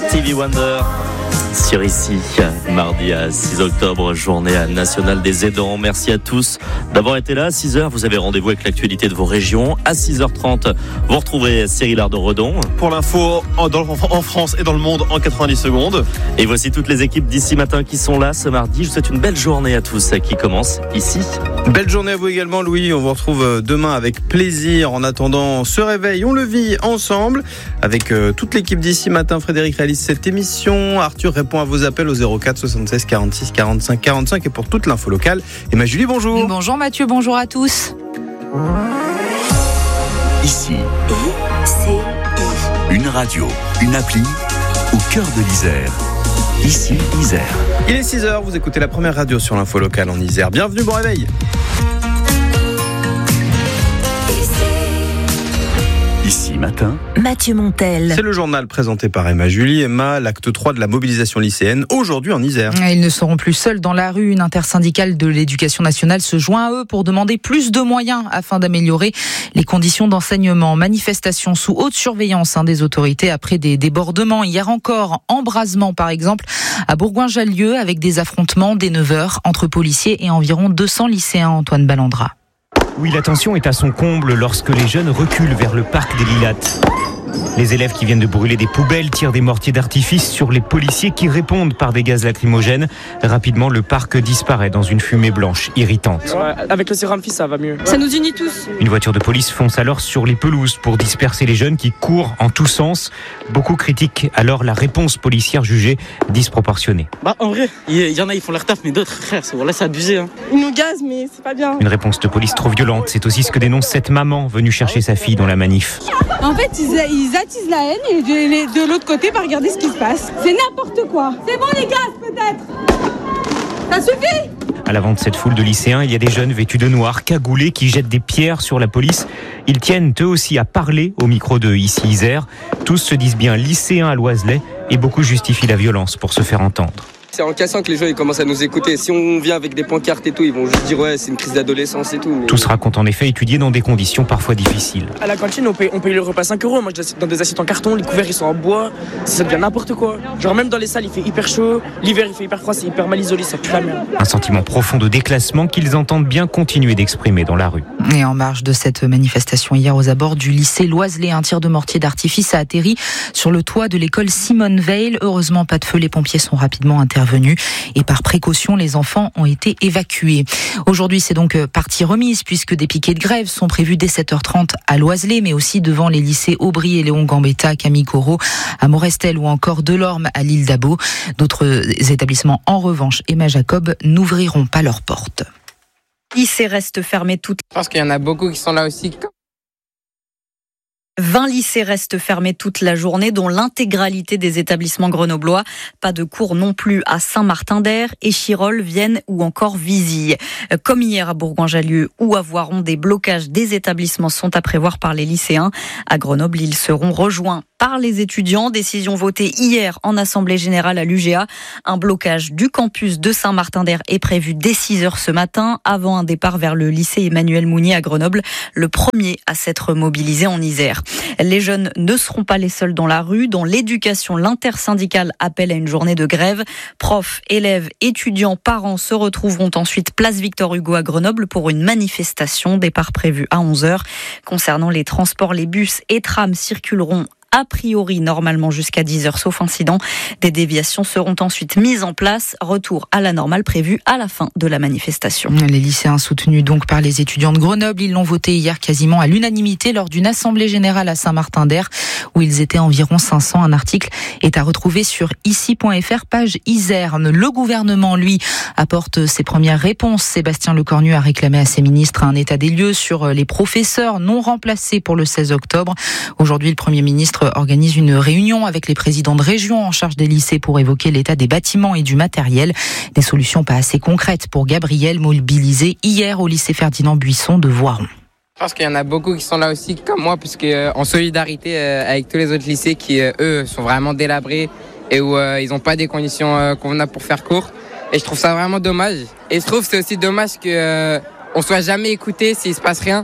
Stevie Wonder sur ici, mardi à 6 octobre, journée nationale des aidants. Merci à tous d'avoir été là. À 6h, vous avez rendez-vous avec l'actualité de vos régions. À 6h30, vous retrouverez Cyril Ardon-Redon. Pour l'info en France et dans le monde en 90 secondes. Et voici toutes les équipes d'ici matin qui sont là ce mardi. Je vous souhaite une belle journée à tous qui commence ici. Belle journée à vous également, Louis. On vous retrouve demain avec plaisir. En attendant ce réveil, on le vit ensemble avec toute l'équipe d'ici matin. Frédéric réalise cette émission. Arthur répond à vos appels au 04 76 46 45 45. Et pour toute l'info locale, Emma Julie, bonjour. Bonjour Mathieu, bonjour à tous. Ici, une radio, une appli au cœur de l'Isère. Ici, Isère. Il est 6h, vous écoutez la première radio sur l'info locale en Isère. Bienvenue, bon réveil. Ici matin, Mathieu Montel. C'est le journal présenté par Emma Julie. Emma, l'acte 3 de la mobilisation lycéenne, aujourd'hui en Isère. Ils ne seront plus seuls dans la rue. Une intersyndicale de l'éducation nationale se joint à eux pour demander plus de moyens afin d'améliorer les conditions d'enseignement. Manifestation sous haute surveillance des autorités après des débordements. Hier encore, embrasement par exemple à Bourgoin-Jallieu avec des affrontements dès 9h entre policiers et environ 200 lycéens. Antoine Ballandra. Oui, la tension est à son comble lorsque les jeunes reculent vers le parc des Lilates. Les élèves qui viennent de brûler des poubelles tirent des mortiers d'artifice sur les policiers qui répondent par des gaz lacrymogènes. Rapidement, le parc disparaît dans une fumée blanche irritante. Ouais, avec le Séramphis, ça va mieux. Ça nous unit tous. Une voiture de police fonce alors sur les pelouses pour disperser les jeunes qui courent en tous sens. Beaucoup critiquent alors la réponse policière jugée disproportionnée. En vrai, il y en a, ils font leur taf, mais d'autres, frère, c'est abusé. Ils nous gazent, mais c'est pas bien. Une réponse de police trop violente, c'est aussi ce que dénonce cette maman venue chercher sa fille dans la manif. En fait, ils attisent la haine et de l'autre côté, regardez ce qui se passe. C'est n'importe quoi. C'est bon, les gaz, peut-être. Ça suffit. À l'avant de cette foule de lycéens, il y a des jeunes vêtus de noir, cagoulés, qui jettent des pierres sur la police. Ils tiennent eux aussi à parler au micro de Ici Isère. Tous se disent bien lycéens à Loiselet et beaucoup justifient la violence pour se faire entendre. C'est en cassant que les gens ils commencent à nous écouter. Si on vient avec des pancartes et tout, ils vont juste dire ouais, c'est une crise d'adolescence et tout. Mais... Tous racontent en effet étudier dans des conditions parfois difficiles. À la cantine, on paye le repas 5 €. Moi, je dans des assiettes en carton, les couverts ils sont en bois. Ça devient n'importe quoi. Genre, même dans les salles, il fait hyper chaud. L'hiver, il fait hyper froid, c'est hyper mal isolé, ça pue la merde. Un sentiment profond de déclassement qu'ils entendent bien continuer d'exprimer dans la rue. Et en marge de cette manifestation hier aux abords du lycée Loiselet, un tir de mortier d'artifice a atterri sur le toit de l'école Simone Veil. Heureusement, pas de feu, les pompiers sont rapidement intervenus. Et par précaution, les enfants ont été évacués. Aujourd'hui, c'est donc partie remise puisque des piquets de grève sont prévus dès 7h30 à Loiselet, mais aussi devant les lycées Aubry et Léon Gambetta, Camille Corot, à Morestel ou encore Delorme à l'île d'Abo. D'autres établissements, en revanche, Emma Jacob, n'ouvriront pas leurs portes. Lycées restent fermés toutes. Je pense qu'il y en a beaucoup qui sont là aussi. 20 lycées restent fermés toute la journée, dont l'intégralité des établissements grenoblois. Pas de cours non plus à Saint-Martin-d'Air, Échirolles, Vienne ou encore Visille. Comme hier à Bourgoin-Jallieu ou à Voiron, des blocages des établissements sont à prévoir par les lycéens. À Grenoble, ils seront rejoints par les étudiants. Décision votée hier en Assemblée Générale à l'UGA. Un blocage du campus de Saint-Martin-d'Air est prévu dès 6h ce matin, avant un départ vers le lycée Emmanuel Mounier à Grenoble, le premier à s'être mobilisé en Isère. Les jeunes ne seront pas les seuls dans la rue. Dans l'éducation, l'intersyndicale appelle à une journée de grève. Profs, élèves, étudiants, parents se retrouveront ensuite place Victor Hugo à Grenoble pour une manifestation. Départ prévu à 11h. Concernant les transports, les bus et trams circuleront a priori normalement jusqu'à 10h sauf incident. Des déviations seront ensuite mises en place. Retour à la normale prévu à la fin de la manifestation. Les lycéens soutenus donc par les étudiants de Grenoble, ils l'ont voté hier quasiment à l'unanimité lors d'une assemblée générale à Saint-Martin-d'Air où ils étaient environ 500. Un article est à retrouver sur ici.fr, page Isère. Le gouvernement, lui, apporte ses premières réponses. Sébastien Lecornu a réclamé à ses ministres un état des lieux sur les professeurs non remplacés pour le 16 octobre. Aujourd'hui, le Premier ministre organise une réunion avec les présidents de région en charge des lycées pour évoquer l'état des bâtiments et du matériel. Des solutions pas assez concrètes pour Gabriel, mobilisé hier au lycée Ferdinand Buisson de Voiron. Je pense qu'il y en a beaucoup qui sont là aussi comme moi, puisque en solidarité avec tous les autres lycées qui, eux, sont vraiment délabrés et où ils n'ont pas des conditions convenables pour faire cours. Et je trouve ça vraiment dommage. Et je trouve que c'est aussi dommage qu'on ne soit jamais écouté s'il ne se passe rien.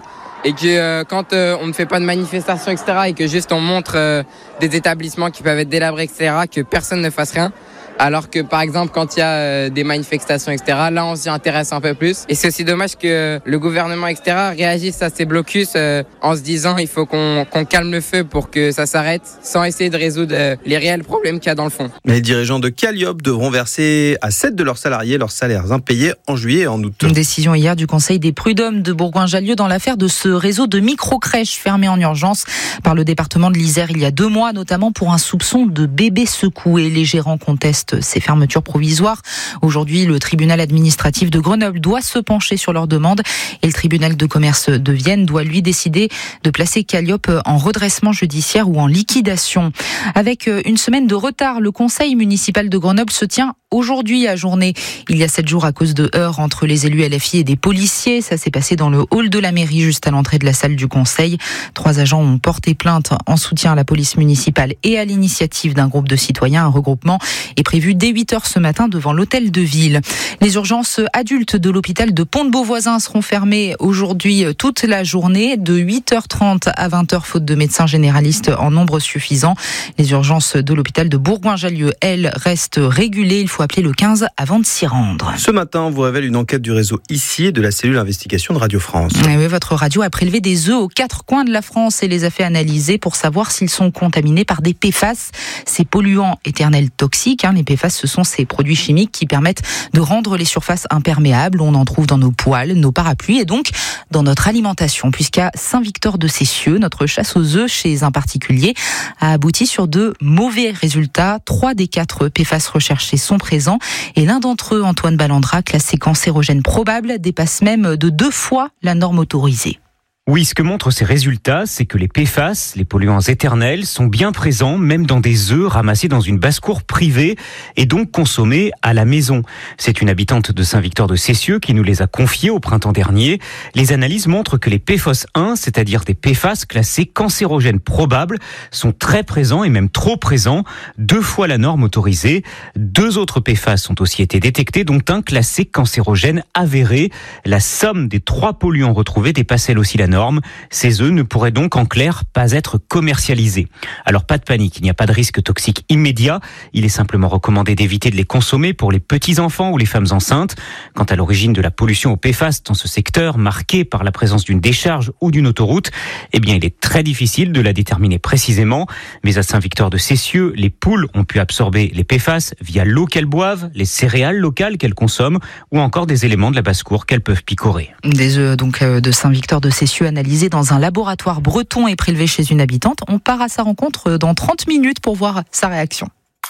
et que quand on ne fait pas de manifestation, etc., et que juste on montre des établissements qui peuvent être délabrés, etc., que personne ne fasse rien. Alors que par exemple quand il y a des manifestations, etc., là on s'y intéresse un peu plus. Et c'est aussi dommage que le gouvernement, etc., réagisse à ces blocus en se disant il faut qu'on calme le feu pour que ça s'arrête, sans essayer de résoudre les réels problèmes qu'il y a dans le fond. Les dirigeants de Calliope devront verser à 7 de leurs salariés leurs salaires impayés en juillet et en août. Une décision hier du Conseil des prud'hommes de Bourgoin-Jallieu dans l'affaire de ce réseau de micro-crèches fermé en urgence par le département de l'Isère il y a 2 mois, notamment pour un soupçon de bébés secoués. Les gérants contestent ces fermetures provisoires. Aujourd'hui, le tribunal administratif de Grenoble doit se pencher sur leur demande et le tribunal de commerce de Vienne doit lui décider de placer Calliope en redressement judiciaire ou en liquidation. Avec une semaine de retard, le conseil municipal de Grenoble se tient aujourd'hui à journée. Il y a 7 jours à cause de heurts entre les élus LFI et des policiers. Ça s'est passé dans le hall de la mairie, juste à l'entrée de la salle du conseil. 3 agents ont porté plainte en soutien à la police municipale et à l'initiative d'un groupe de citoyens. Un regroupement est prévu dès 8h ce matin devant l'hôtel de ville. Les urgences adultes de l'hôpital de Pont-de-Beauvoisin seront fermées aujourd'hui toute la journée, de 8h30 à 20h, faute de médecins généralistes en nombre suffisant. Les urgences de l'hôpital de Bourgoin-Jallieu, elles, restent régulées. Il faut appeler le 15 avant de s'y rendre. Ce matin, on vous révèle une enquête du réseau ICI et de la cellule investigation de Radio France. Oui, votre radio a prélevé des œufs aux 4 coins de la France et les a fait analyser pour savoir s'ils sont contaminés par des PFAS, ces polluants éternels toxiques. Les PFAS, ce sont ces produits chimiques qui permettent de rendre les surfaces imperméables. On en trouve dans nos poêles, nos parapluies et donc dans notre alimentation. Puisqu'à Saint-Victor-de-Cessieux, notre chasse aux œufs chez un particulier a abouti sur de mauvais résultats. 3 des 4 PFAS recherchés sont présents et l'un d'entre eux, Antoine Ballandra, classé cancérogène probable, dépasse même de 2 fois la norme autorisée. Oui, ce que montrent ces résultats, c'est que les PFAS, les polluants éternels, sont bien présents, même dans des œufs ramassés dans une basse-cour privée et donc consommés à la maison. C'est une habitante de Saint-Victor-de-Cessieux qui nous les a confiés au printemps dernier. Les analyses montrent que les PFOS 1, c'est-à-dire des PFAS classés cancérogènes probables, sont très présents et même trop présents, 2 fois la norme autorisée. 2 autres PFAS ont aussi été détectés, dont un classé cancérogène avéré. La somme des 3 polluants retrouvés dépasse elle aussi la norme. Ces œufs ne pourraient donc en clair pas être commercialisés. Alors pas de panique, il n'y a pas de risque toxique immédiat. Il est simplement recommandé d'éviter de les consommer pour les petits-enfants ou les femmes enceintes. Quant à l'origine de la pollution au PFAS dans ce secteur, marqué par la présence d'une décharge ou d'une autoroute, eh bien il est très difficile de la déterminer précisément. Mais à Saint-Victor-de-Cessieux, les poules ont pu absorber les PFAS via l'eau qu'elles boivent, les céréales locales qu'elles consomment ou encore des éléments de la basse-cour qu'elles peuvent picorer. Des œufs donc de Saint-Victor-de-Cessieux analysé dans un laboratoire breton et prélevé chez une habitante. On part à sa rencontre dans 30 minutes pour voir sa réaction.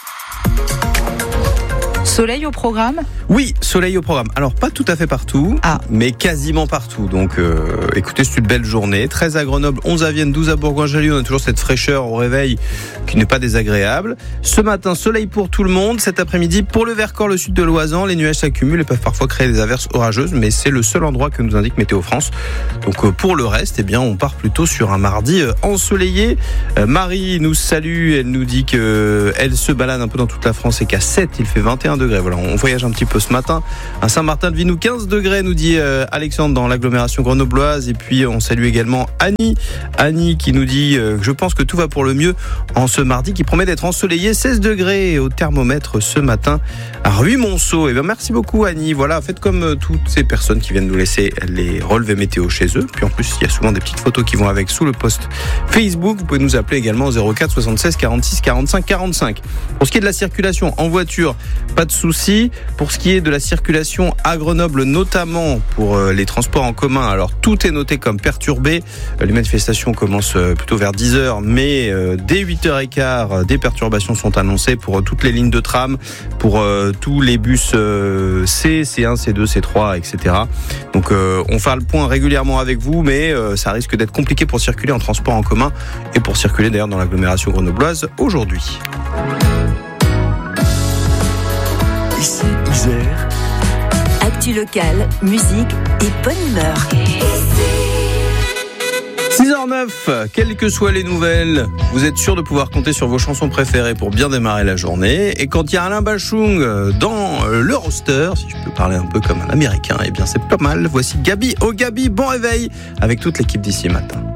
Soleil au programme ? Oui, soleil au programme. Alors, pas tout à fait partout, mais quasiment partout. Donc, écoutez, c'est une belle journée. 13 à Grenoble, 11 à Vienne, 12 à Bourgoin-Jallieu. On a toujours cette fraîcheur au réveil qui n'est pas désagréable. Ce matin, soleil pour tout le monde. Cet après-midi, pour le Vercors, le sud de l'Oisans, les nuages s'accumulent et peuvent parfois créer des averses orageuses, mais c'est le seul endroit que nous indique Météo France. Donc, pour le reste, eh bien, on part plutôt sur un mardi ensoleillé. Marie nous salue. Elle nous dit qu'elle se balade un peu dans toute la France et qu'à 7, il fait 21 degrés. Voilà, on voyage un petit peu ce matin. À Saint-Martin-de-Vinou, 15 degrés, nous dit Alexandre dans l'agglomération grenobloise. Et puis, on salue également Annie. Annie qui nous dit je pense que tout va pour le mieux en ce mardi qui promet d'être ensoleillé. 16 degrés au thermomètre ce matin à Ruy-Monceau. Et bien, merci beaucoup, Annie. Voilà, faites comme toutes ces personnes qui viennent nous laisser les relevés météo chez eux. Puis en plus, il y a souvent des petites photos qui vont avec sous le post Facebook. Vous pouvez nous appeler également au 04 76 46 45 45. Pour ce qui est de la circulation en voiture, pas de soucis. Pour ce qui est de la circulation à Grenoble, notamment pour les transports en commun, alors tout est noté comme perturbé. Les manifestations commencent plutôt vers 10h, mais dès 8h15, des perturbations sont annoncées pour toutes les lignes de tram, pour tous les bus C, C1, C2, C3, etc. Donc on fait le point régulièrement avec vous, mais ça risque d'être compliqué pour circuler en transport en commun et pour circuler d'ailleurs dans l'agglomération grenobloise aujourd'hui. Ici, Isère. Actu locale, musique et bonne humeur. 6h 6h09, quelles que soient les nouvelles, vous êtes sûr de pouvoir compter sur vos chansons préférées pour bien démarrer la journée. Et quand il y a Alain Bachung dans le roster, si je peux parler un peu comme un Américain, eh bien c'est pas mal. Voici Gabi. Oh Gabi, bon réveil avec toute l'équipe d'ici matin.